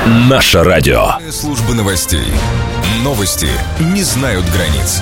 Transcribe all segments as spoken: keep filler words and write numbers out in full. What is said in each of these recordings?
Наше радио. Служба новостей. Новости не знают границ.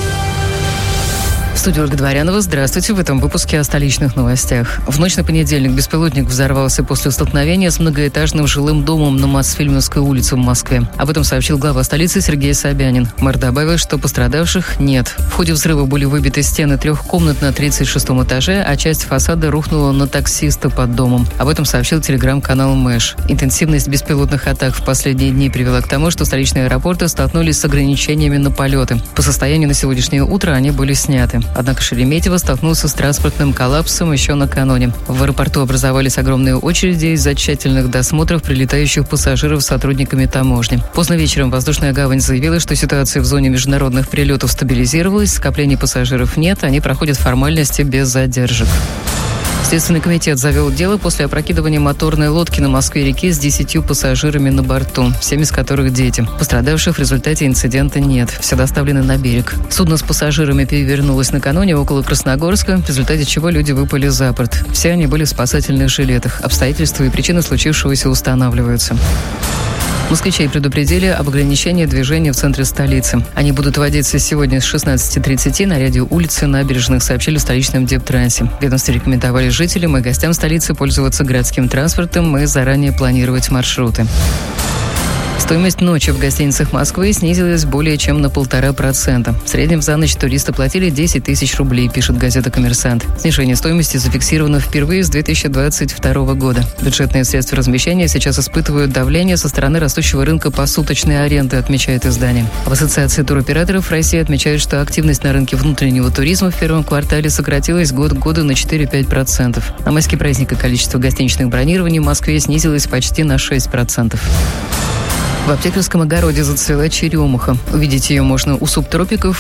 В студии Ольга Дворянова. Здравствуйте. В этом выпуске о столичных новостях. В ночь на понедельник беспилотник взорвался после столкновения с многоэтажным жилым домом на Мосфильмовской улице в Москве. Об этом сообщил глава столицы Сергей Собянин. Мэр добавил, что пострадавших нет. В ходе взрыва были выбиты стены трех комнат на тридцать шестом этаже, а часть фасада рухнула на таксиста под домом. Об этом сообщил телеграм-канал Мэш. Интенсивность беспилотных атак в последние дни привела к тому, что столичные аэропорты столкнулись с ограничениями на полеты. По состоянию на сегодняшнее утро они были сняты. Однако Шереметьево столкнулся с транспортным коллапсом еще накануне. В аэропорту образовались огромные очереди из-за тщательных досмотров прилетающих пассажиров с сотрудниками таможни. Поздно вечером воздушная гавань заявила, что ситуация в зоне международных прилетов стабилизировалась, скоплений пассажиров нет, они проходят формальности без задержек. Следственный комитет завел дело после опрокидывания моторной лодки на Москве-реке с десятью пассажирами на борту, семь из которых дети. Пострадавших в результате инцидента нет. Все доставлены на берег. Судно с пассажирами перевернулось накануне около Красногорска, в результате чего люди выпали за борт. Все они были в спасательных жилетах. Обстоятельства и причины случившегося устанавливаются. Москвичей предупредили об ограничении движения в центре столицы. Они будут вводиться сегодня с шестнадцати тридцати на ряде улиц и набережных, сообщили в столичном Дептрансе. Ведомстве рекомендовали жителям и гостям столицы пользоваться городским транспортом и заранее планировать маршруты. Стоимость ночи в гостиницах Москвы снизилась более чем на полтора процента. В среднем за ночь туристы платили десять тысяч рублей, пишет газета «Коммерсант». Снижение стоимости зафиксировано впервые с две тысячи двадцать второго года. Бюджетные средства размещения сейчас испытывают давление со стороны растущего рынка посуточной аренды, отмечает издание. В Ассоциации туроператоров России отмечают, что активность на рынке внутреннего туризма в первом квартале сократилась год к году на четыре-пять процентов. На майский праздник количество гостиничных бронирований в Москве снизилось почти на шесть процентов. В Аптекарском огороде зацвела черемуха. Увидеть ее можно у субтропиков